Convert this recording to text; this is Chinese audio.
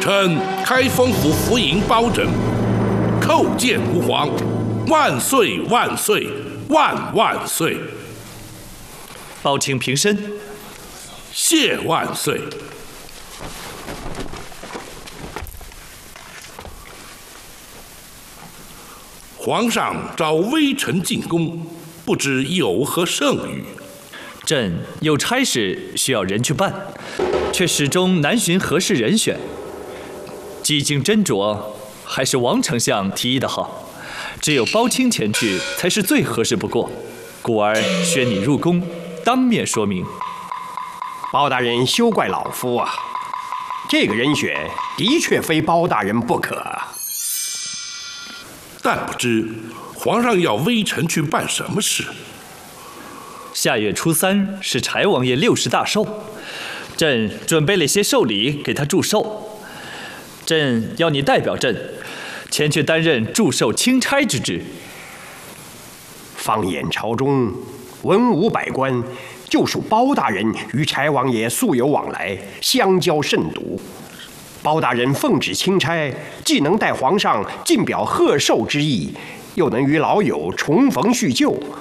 臣开封府府尹包拯，叩见吾皇，万岁万岁万万岁！ 包请平身。 谢万岁。皇上召微臣进宫，不知有何圣谕？ 朕有差事需要人去办，却始终难寻合适人选。几经斟酌，还是王丞相提议的好，只有包青前去才是最合适不过，故而宣你入宫，当面说明。 包大人休怪老夫啊，这个人选的确非包大人不可。 但不知皇上要微臣去办什么事？ 下月初3是柴王爷60大寿，朕准备了些寿礼给他祝寿。朕要你代表朕，前去担任祝寿钦差之职。 放眼朝中，文武百官，就属包大人与柴王爷素有往来，相交甚笃。包大人奉旨钦差，既能代皇上尽表贺寿之意，又能与老友重逢叙旧，